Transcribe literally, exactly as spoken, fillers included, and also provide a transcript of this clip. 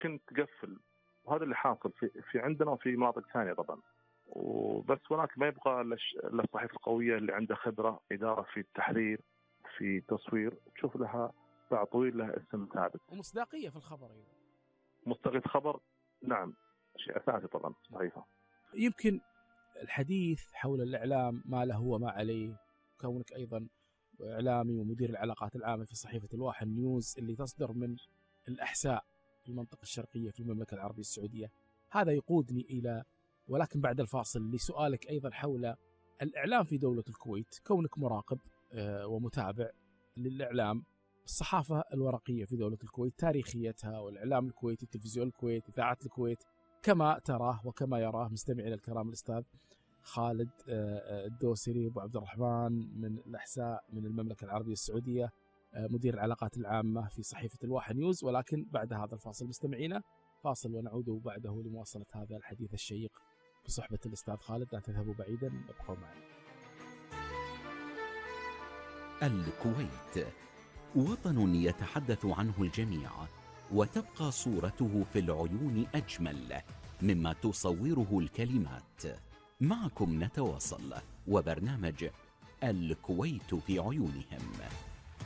ممكن تقفل، وهذا اللي حاصل في, في عندنا وفي مناطق ثانية طبعا. وبس هناك ما يبقى إلا الصحيفة القوية اللي عندها خبرة إدارة في التحرير في تصوير، تشوف لها باع طويل لها اسم ثابت ومصداقية في الخبر أيضا. مصداقية خبر نعم شيء أساسي طبعا صحيفة. يمكن الحديث حول الإعلام ما له وما عليه، كونك أيضا إعلامي ومدير العلاقات العامة في صحيفة الواحة نيوز اللي تصدر من الأحساء في المنطقة الشرقية في المملكة العربية السعودية، هذا يقودني إلى ولكن بعد الفاصل لسؤالك أيضا حول الإعلام في دولة الكويت، كونك مراقب ومتابع للإعلام، الصحافة الورقية في دولة الكويت، تاريخيتها والإعلام الكويتي، تلفزيون الكويت، إذاعة الكويت، كما تراه وكما يراه مستمعينا الكرام الأستاذ خالد الدوسري أبو عبد الرحمن من الأحساء من المملكة العربية السعودية، مدير العلاقات العامة في صحيفة الواحة نيوز. ولكن بعد هذا الفاصل مستمعينا فاصل ونعود بعده لمواصلة هذا الحديث الشيق بصحبة الأستاذ خالد. لا تذهبوا بعيدا، ابقوا معنا. الكويت وطن يتحدث عنه الجميع، وتبقى صورته في العيون أجمل مما تصوره الكلمات. معكم نتواصل وبرنامج الكويت في عيونهم.